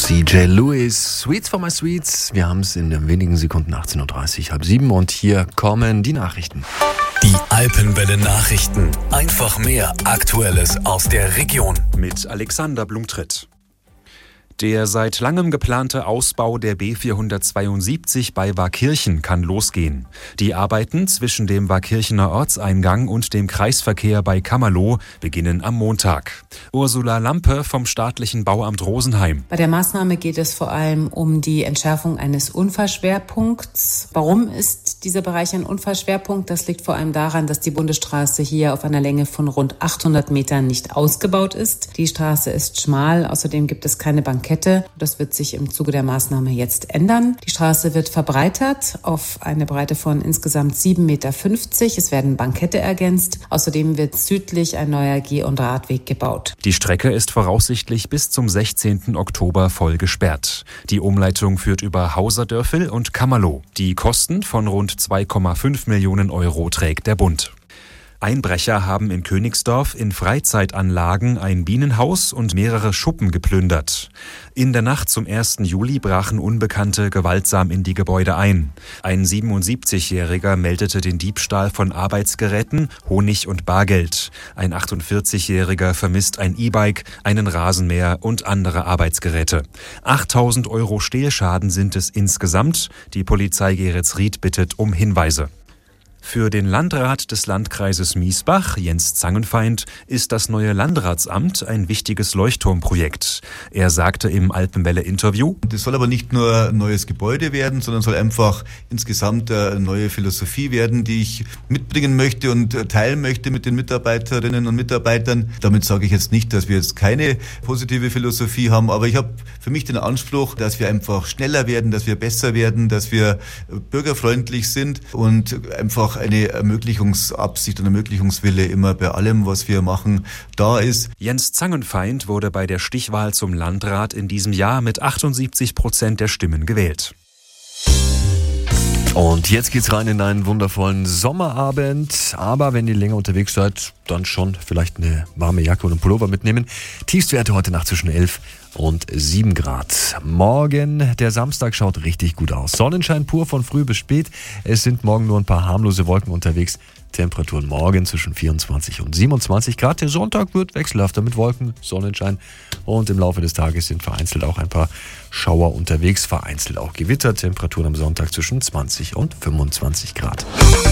CJ Lewis, Sweets for my Sweets. Wir haben es in wenigen Sekunden 18.30 Uhr, 6:30 und hier kommen die Nachrichten. Die Alpenwelle Nachrichten. Einfach mehr Aktuelles aus der Region. Mit Alexander Blumtritt. Der seit langem geplante Ausbau der B472 bei Waakirchen kann losgehen. Die Arbeiten zwischen dem Waakirchener Ortseingang und dem Kreisverkehr bei Kammerloh beginnen am Montag. Ursula Lampe vom staatlichen Bauamt Rosenheim. Bei der Maßnahme geht es vor allem um die Entschärfung eines Unfallschwerpunkts. Warum ist dieser Bereich ein Unfallschwerpunkt? Das liegt vor allem daran, dass die Bundesstraße hier auf einer Länge von rund 800 Metern nicht ausgebaut ist. Die Straße ist schmal, außerdem gibt es keine Bankette. Das wird sich im Zuge der Maßnahme jetzt ändern. Die Straße wird verbreitert auf eine Breite von insgesamt 7,50 Meter. Es werden Bankette ergänzt. Außerdem wird südlich ein neuer Geh- und Radweg gebaut. Die Strecke ist voraussichtlich bis zum 16. Oktober voll gesperrt. Die Umleitung führt über Hauserdörfel und Kammerloh. Die Kosten von rund 2,5 Millionen Euro trägt der Bund. Einbrecher haben in Königsdorf in Freizeitanlagen ein Bienenhaus und mehrere Schuppen geplündert. In der Nacht zum 1. Juli brachen Unbekannte gewaltsam in die Gebäude ein. Ein 77-Jähriger meldete den Diebstahl von Arbeitsgeräten, Honig und Bargeld. Ein 48-Jähriger vermisst ein E-Bike, einen Rasenmäher und andere Arbeitsgeräte. 8.000 Euro Stehlschaden sind es insgesamt. Die Polizei Geretsried bittet um Hinweise. Für den Landrat des Landkreises Miesbach, Jens Zangenfeind, ist das neue Landratsamt ein wichtiges Leuchtturmprojekt. Er sagte im Alpenwelle-Interview: Das soll aber nicht nur ein neues Gebäude werden, sondern soll einfach insgesamt eine neue Philosophie werden, die ich mitbringen möchte und teilen möchte mit den Mitarbeiterinnen und Mitarbeitern. Damit sage ich jetzt nicht, dass wir jetzt keine positive Philosophie haben, aber ich habe für mich den Anspruch, dass wir einfach schneller werden, dass wir besser werden, dass wir bürgerfreundlich sind und einfach eine Ermöglichungsabsicht und Ermöglichungswille immer bei allem, was wir machen, da ist. Jens Zangenfeind wurde bei der Stichwahl zum Landrat in diesem Jahr mit 78% der Stimmen gewählt. Und jetzt geht's rein in einen wundervollen Sommerabend. Aber wenn ihr länger unterwegs seid, dann schon vielleicht eine warme Jacke und einen Pullover mitnehmen. Tiefstwerte heute Nacht zwischen 11 und 7 Grad. Morgen, der Samstag, schaut richtig gut aus. Sonnenschein pur von früh bis spät. Es sind morgen nur ein paar harmlose Wolken unterwegs. Temperaturen morgen zwischen 24 und 27 Grad. Der Sonntag wird wechselhafter mit Wolken, Sonnenschein. Und im Laufe des Tages sind vereinzelt auch ein paar Schauer unterwegs. Vereinzelt auch Gewitter. Temperaturen am Sonntag zwischen 20 und 25 Grad.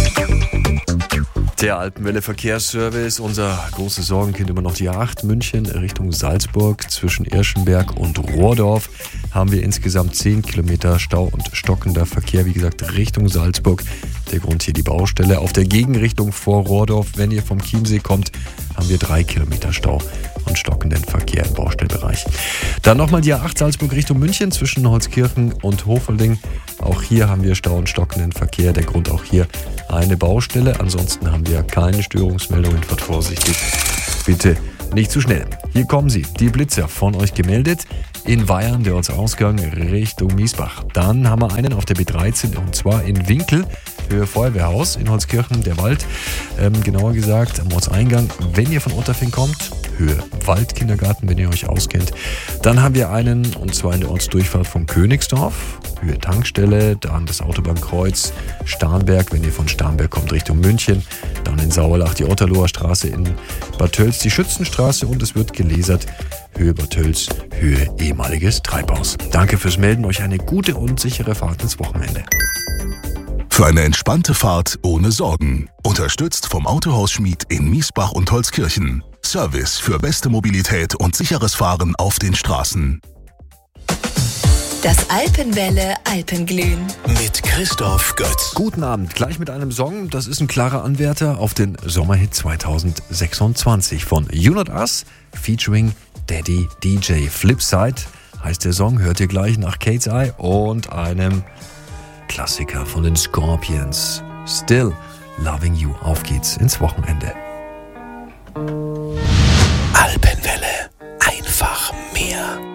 Der Alpenwelle Verkehrsservice, unser großes Sorgenkind immer noch die A8 München Richtung Salzburg. Zwischen Irschenberg und Rohrdorf haben wir insgesamt 10 Kilometer Stau und stockender Verkehr, wie gesagt, Richtung Salzburg. Der Grund hier die Baustelle. Auf der Gegenrichtung vor Rohrdorf, wenn ihr vom Chiemsee kommt, haben wir 3 Kilometer Stau und stockenden Verkehr im Baustellbereich. Dann nochmal die A8 Salzburg Richtung München zwischen Holzkirchen und Hofelding. Auch hier haben wir Stau und stockenden Verkehr. Der Grund auch hier eine Baustelle. Ansonsten haben wir keine Störungsmeldungen. Fahrt vorsichtig. Bitte nicht zu schnell. Hier kommen sie, die Blitzer von euch gemeldet. In Weyern, der Ortsausgang Richtung Miesbach. Dann haben wir einen auf der B13 und zwar in Winkel, Höhe Feuerwehrhaus in Holzkirchen, der Wald. Genauer gesagt am Ortseingang, wenn ihr von Otterfing kommt, Höhe Waldkindergarten, wenn ihr euch auskennt. Dann haben wir einen, und zwar in der Ortsdurchfahrt von Königsdorf, Höhe Tankstelle, dann das Autobahnkreuz Starnberg, wenn ihr von Starnberg kommt Richtung München. Dann in Sauerlach die Otterloher Straße, in Bad Tölz die Schützenstraße und es wird gelasert. Höhe Bad Tölz, Höhe ehemaliges Treibhaus. Danke fürs Melden, euch eine gute und sichere Fahrt ins Wochenende. Für eine entspannte Fahrt ohne Sorgen. Unterstützt vom Autohaus Schmied in Miesbach und Holzkirchen. Service für beste Mobilität und sicheres Fahren auf den Straßen. Das Alpenwelle Alpenglühen. Mit Christoph Götz. Guten Abend, gleich mit einem Song. Das ist ein klarer Anwärter auf den Sommerhit 2026 von You Not Us featuring Daddy DJ. Flipside heißt der Song, hört ihr gleich nach Kate's Eye und einem Klassiker von den Scorpions. Still Loving You. Auf geht's ins Wochenende. Alpenwelle. Einfach mehr.